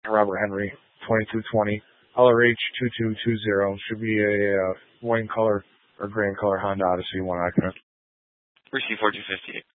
Robert Henry, 2220, LRH2220. Should be a wine color or gray color Honda Odyssey 1 occupant. Receive 4258.